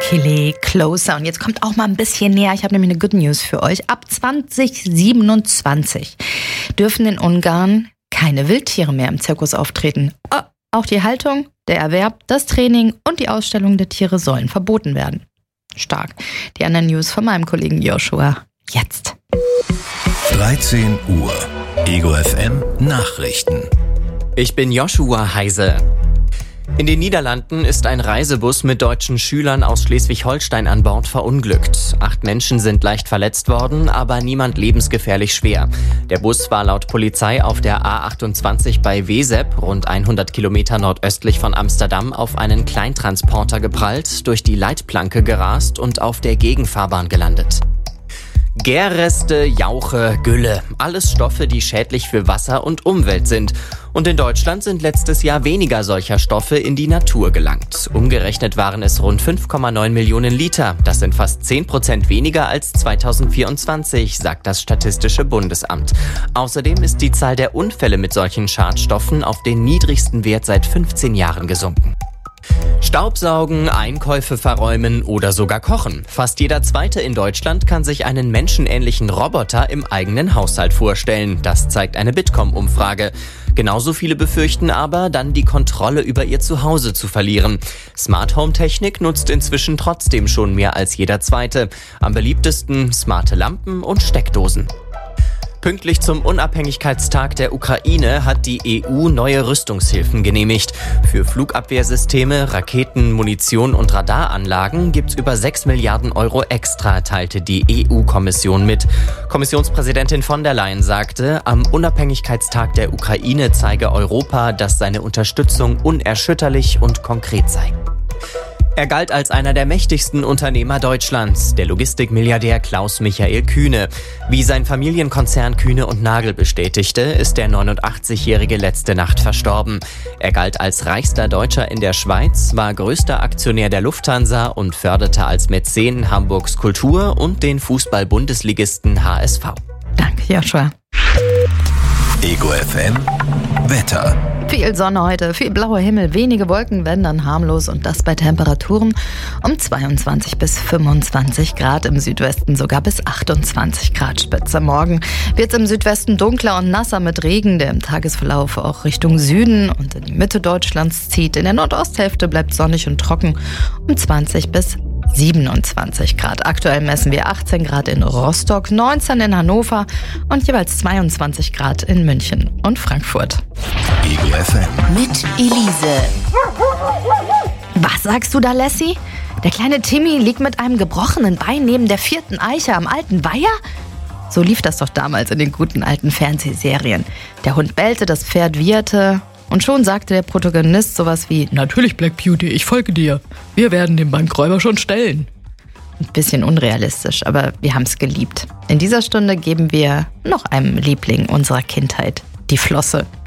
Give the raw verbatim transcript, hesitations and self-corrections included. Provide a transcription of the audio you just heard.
Filet Closer. Und jetzt kommt auch mal ein bisschen näher. Ich habe nämlich eine Good News für euch. Ab zwanzig siebenundzwanzig dürfen in Ungarn keine Wildtiere mehr im Zirkus auftreten. Oh, auch die Haltung, der Erwerb, das Training und die Ausstellung der Tiere sollen verboten werden. Stark. Die anderen News von meinem Kollegen Joshua. Jetzt. dreizehn Uhr. Ego F M Nachrichten. Ich bin Joshua Heise. In den Niederlanden ist ein Reisebus mit deutschen Schülern aus Schleswig-Holstein an Bord verunglückt. Acht Menschen sind leicht verletzt worden, aber niemand lebensgefährlich schwer. Der Bus war laut Polizei auf der A achtundzwanzig bei Wezep, rund hundert Kilometer nordöstlich von Amsterdam, auf einen Kleintransporter geprallt, durch die Leitplanke gerast und auf der Gegenfahrbahn gelandet. Gärreste, Jauche, Gülle, alles Stoffe, die schädlich für Wasser und Umwelt sind. Und in Deutschland sind letztes Jahr weniger solcher Stoffe in die Natur gelangt. Umgerechnet waren es rund fünf Komma neun Millionen Liter. Das sind fast zehn Prozent weniger als zweitausendvierundzwanzig, sagt das Statistische Bundesamt. Außerdem ist die Zahl der Unfälle mit solchen Schadstoffen auf den niedrigsten Wert seit fünfzehn Jahren gesunken. Staubsaugen, Einkäufe verräumen oder sogar kochen. Fast jeder Zweite in Deutschland kann sich einen menschenähnlichen Roboter im eigenen Haushalt vorstellen. Das zeigt eine Bitkom-Umfrage. Genauso viele befürchten aber, dann die Kontrolle über ihr Zuhause zu verlieren. Smart Home Technik nutzt inzwischen trotzdem schon mehr als jeder Zweite. Am beliebtesten smarte Lampen und Steckdosen. Pünktlich zum Unabhängigkeitstag der Ukraine hat die E U neue Rüstungshilfen genehmigt. Für Flugabwehrsysteme, Raketen, Munition und Radaranlagen gibt's über sechs Milliarden Euro extra, teilte die E U-Kommission mit. Kommissionspräsidentin von der Leyen sagte, am Unabhängigkeitstag der Ukraine zeige Europa, dass seine Unterstützung unerschütterlich und konkret sei. Er galt als einer der mächtigsten Unternehmer Deutschlands, der Logistikmilliardär Klaus-Michael Kühne. Wie sein Familienkonzern Kühne und Nagel bestätigte, ist der neunundachtzigjährige letzte Nacht verstorben. Er galt als reichster Deutscher in der Schweiz, war größter Aktionär der Lufthansa und förderte als Mäzen Hamburgs Kultur und den Fußball-Bundesligisten H S V. Danke, Joshua. Ego F M Wetter. Viel Sonne heute, viel blauer Himmel, wenige Wolken, wenn dann harmlos und das bei Temperaturen um zweiundzwanzig bis fünfundzwanzig Grad, im Südwesten sogar bis achtundzwanzig Grad Spitze. Morgen wird es im Südwesten dunkler und nasser mit Regen, der im Tagesverlauf auch Richtung Süden und in die Mitte Deutschlands zieht. In der Nordosthälfte bleibt sonnig und trocken um zwanzig bis siebenundzwanzig Grad. Aktuell messen wir achtzehn Grad in Rostock, neunzehn in Hannover und jeweils zweiundzwanzig Grad in München und Frankfurt. Ego F M. Mit Elise. Was sagst du da, Lassie? Der kleine Timmy liegt mit einem gebrochenen Bein neben der vierten Eiche am alten Weiher? So lief das doch damals in den guten alten Fernsehserien. Der Hund bellte, das Pferd wieherte. Und schon sagte der Protagonist sowas wie: Natürlich, Black Beauty, ich folge dir. Wir werden den Bankräuber schon stellen. Ein bisschen unrealistisch, aber wir haben es geliebt. In dieser Stunde geben wir noch einem Liebling unserer Kindheit die Flosse.